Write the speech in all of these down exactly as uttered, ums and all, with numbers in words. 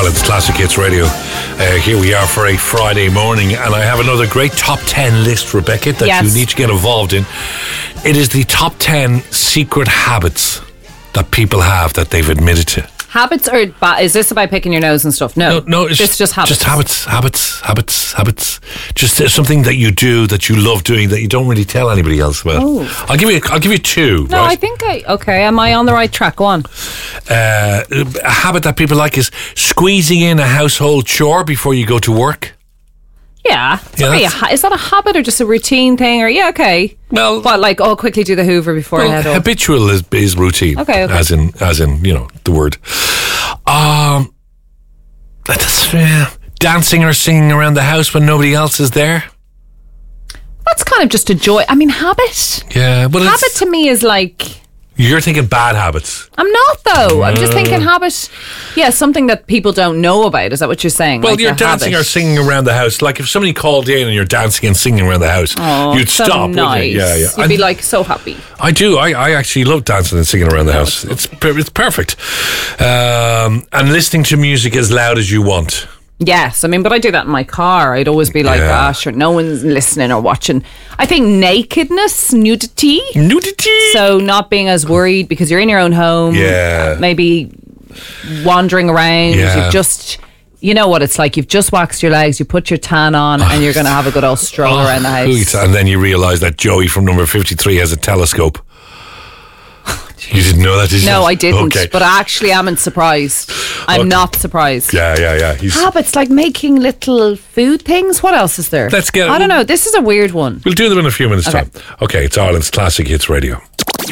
Ireland's Classic Hits Radio. Uh, here we are for a Friday morning, and I have another great top ten list, Rebecca, that yes. you need to get involved in. It is the top ten secret habits that people have that they've admitted to. Habits or ba- is this about picking your nose and stuff? No, no, no it's just, just habits. Just habits, habits, habits, habits. Just something that you do that you love doing that you don't really tell anybody else about. Oh. I'll give you, I'll give you two. No, right? I think I okay. Am I on the right track? Go on. Uh, a habit that people like is squeezing in a household chore before you go to work. Yeah, yeah a ha- is that a habit or just a routine thing? Or yeah, okay. Well, what like oh, quickly do the Hoover before well, I head up. Habitual is, is routine. Okay, okay, as in as in you know the word. Um, that's uh, dancing or singing around the house when nobody else is there. That's kind of just a joy. I mean, habit. Yeah, but habit to me is like. You're thinking bad habits. I'm not, though. I'm just thinking habit. Yeah, something that people don't know about. Is that what you're saying? Well, like you're dancing habit. Or singing around the house. Like if somebody called in and you're dancing and singing around the house, oh, you'd so stop. Nice. Wouldn't you? Yeah, yeah. You'd be like so happy. I do. I, I actually love dancing and singing around the house. It's it's perfect. Um, and listening to music as loud as you want. Yes, I mean, but I do that in my car. I'd always be like, yeah. ah, sure, no one's listening or watching. I think nakedness, nudity. Nudity. So not being as worried because you're in your own home. Yeah. Maybe wandering around. Yeah. You've just, you know what it's like. You've just waxed your legs, you put your tan on, and you're going to have a good old stroll oh, around the house. And then you realise that Joey from number fifty-three has a telescope. You didn't know that, did you? No, I didn't. Okay. But I actually am surprised. I'm okay. not surprised. Yeah, yeah, yeah. He's habits like making little food things. What else is there? Let's get. I don't know. This is a weird one. We'll do them in a few minutes' okay. time. Okay, it's Ireland's Classic Hits Radio.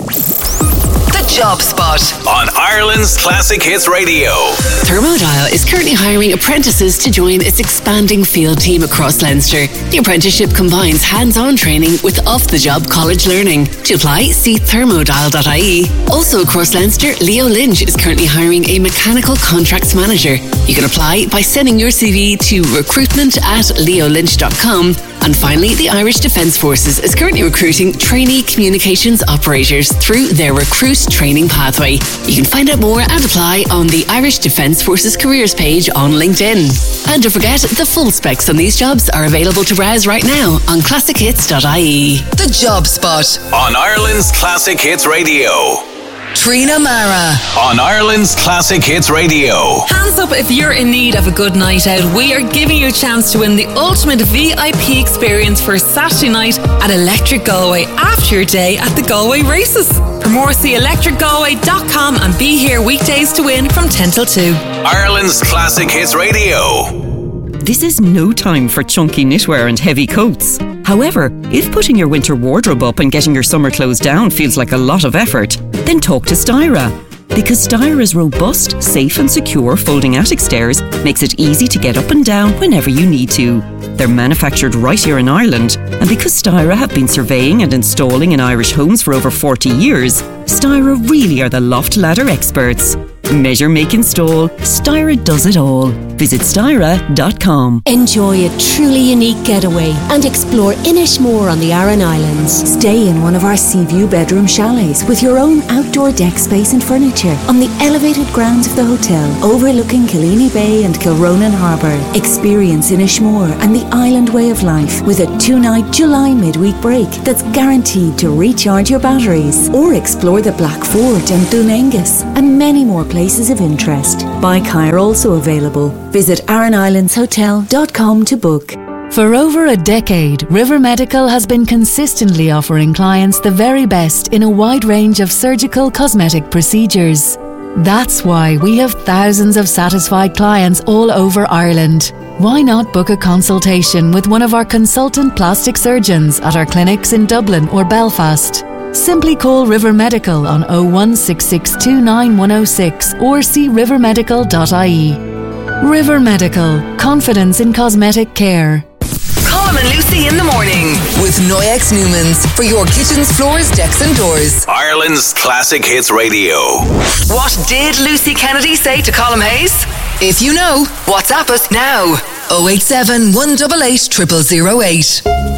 Job Spot on Ireland's Classic Hits Radio. Thermodile is currently hiring apprentices to join its expanding field team across Leinster. The apprenticeship combines hands-on training with off-the-job college learning. To apply, see thermodile dot I E. Also across Leinster, Leo Lynch is currently hiring a mechanical contracts manager. You can apply by sending your C V to recruitment at leo lynch dot com. And finally, the Irish Defence Forces is currently recruiting trainee communications operators through their recruit training pathway. You can find out more and apply on the Irish Defence Forces careers page on LinkedIn. And don't forget, the full specs on these jobs are available to browse right now on classic hits dot I E. The Job Spot on Ireland's Classic Hits Radio. Trina Mara on Ireland's Classic Hits Radio. Hands up if you're in need of a good night out. We are giving you a chance to win the ultimate V I P experience for Saturday night at Electric Galway after your day at the Galway races. For more, see electric galway dot com and be here weekdays to win from ten till two. Ireland's Classic Hits Radio. This is no time for chunky knitwear and heavy coats. However, if putting your winter wardrobe up and getting your summer clothes down feels like a lot of effort, then talk to Styra. Because Styra's robust, safe and secure folding attic stairs makes it easy to get up and down whenever you need to. They're manufactured right here in Ireland, and because Styra have been surveying and installing in Irish homes for over forty years, Styra really are the loft ladder experts. Measure, make, install. Styra does it all. Visit styra dot com. Enjoy a truly unique getaway and explore Inishmore on the Aran Islands. Stay in one of our sea view bedroom chalets with your own outdoor deck space and furniture on the elevated grounds of the hotel overlooking Killeen Bay and Kilronan Harbour. Experience Inishmore and the island way of life with a two-night July midweek break that's guaranteed to recharge your batteries. Or explore the Black Fort and Dunangus and many more places places of interest. Bike hire also available. Visit aran islands hotel dot com to book. For over a decade, River Medical has been consistently offering clients the very best in a wide range of surgical cosmetic procedures. That's why we have thousands of satisfied clients all over Ireland. Why not book a consultation with one of our consultant plastic surgeons at our clinics in Dublin or Belfast? Simply call River Medical on oh one six six two nine one oh six or see river medical dot I E. River Medical. Confidence in cosmetic care. Colm and Lucy in the morning with Noyex Newmans for your kitchens, floors, decks and doors. Ireland's Classic Hits Radio. What did Lucy Kennedy say to Colm Hayes? If you know, WhatsApp us now. oh eight seven, one eight eight, zero zero zero eight.